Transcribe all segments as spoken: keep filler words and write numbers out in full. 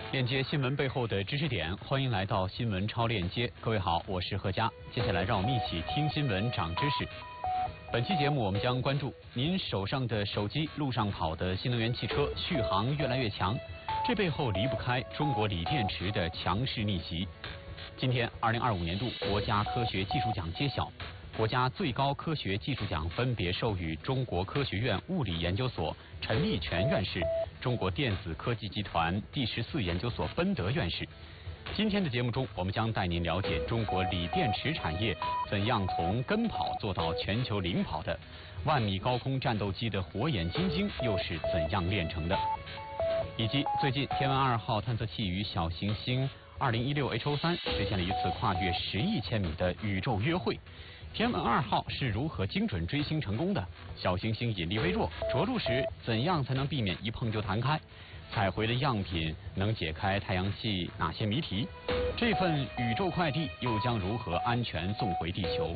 链接新闻背后的知识点，欢迎来到新闻超链接。各位好，我是何佳。接下来让我们一起听新闻长知识。本期节目我们将关注您手上的手机路上跑的新能源汽车续航越来越强，这背后离不开中国锂电池的强势逆袭。今天二零二五年度国家科学技术奖揭晓，国家最高科学技术奖分别授予中国科学院物理研究所陈立全院士、中国电子科技集团第十四研究所奔德院士。今天的节目中，我们将带您了解中国锂电池产业怎样从跟跑做到全球领跑的，万米高空战斗机的火眼金睛又是怎样炼成的，以及最近天问二号探测器与小行星二零一六 H O 三实现了一次跨越十亿千米的宇宙约会。天问二号是如何精准追星成功的？小行星引力微弱，着陆时怎样才能避免一碰就弹开？采回的样品能解开太阳系哪些谜题？这份宇宙快递又将如何安全送回地球？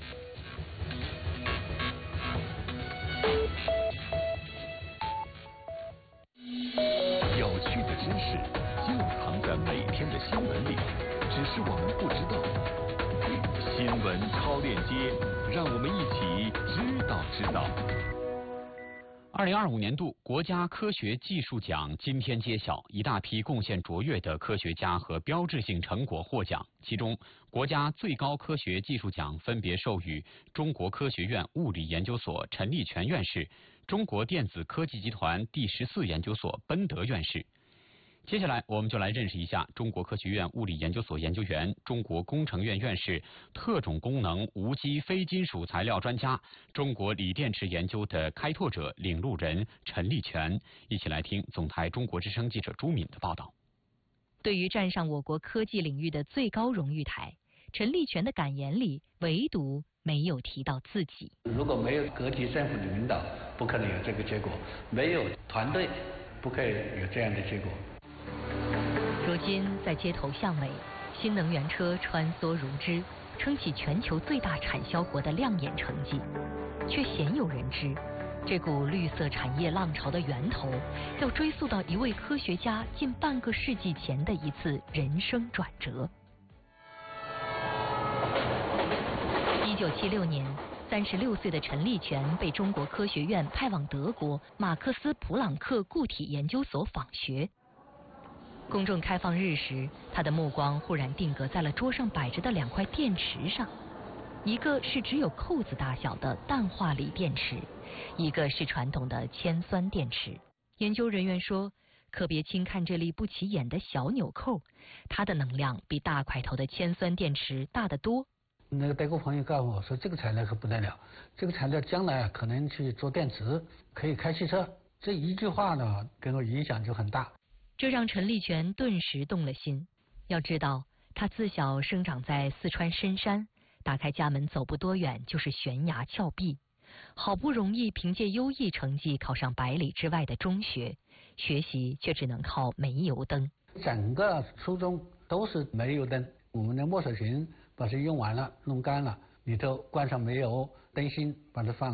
有趣的知识就藏在每天的新闻里，只是我们不知道。新闻超链接，让我们一起知道知道。 二零二五年度国家科学技术奖今天揭晓，一大批贡献卓越的科学家和标志性成果获奖。其中，国家最高科学技术奖分别授予中国科学院物理研究所陈立全院士、中国电子科技集团第十四研究所奔德院士。接下来，我们就来认识一下中国科学院物理研究所研究员、中国工程院院士、特种功能无机非金属材料专家、中国锂电池研究的开拓者、领路人陈立全。一起来听总台中国之声记者朱敏的报道。 对于站上我国科技领域的最高荣誉台，陈立全的感言里唯独没有提到自己。 如果没有个体政府的领导，不可能有这个结果；没有团队，不可以有这样的结果。 如今在街头巷尾，新能源车穿梭如织，撑起全球最大产销国的亮眼成绩，却鲜有人知，这股绿色产业浪潮的源头，要追溯到一位科学家近半个世纪前的一次人生转折。一九七六年，三十六岁的陈立全被中国科学院派往德国马克思普朗克固体研究所访学。公众开放日时，他的目光忽然定格在了桌上摆着的两块电池上，一个是只有扣子大小的氮化锂电池，一个是传统的铅酸电池。研究人员说，可别轻看这粒不起眼的小纽扣，它的能量比大块头的铅酸电池大得多。 那个德国朋友告诉我说，这个材料可不得了，这个材料将来啊可能去做电池，可以开汽车。这一句话呢，给我影响就很大。 这让陈立全顿时动了心。要知道，他自小生长在四川深山，打开家门走不多远就是悬崖峭壁，好不容易凭借优异成绩考上百里之外的中学，学习却只能靠煤油灯。 整个初中都是煤油灯，我们的墨水瓶把它用完了，弄干了，里头灌上煤油灯芯，把它放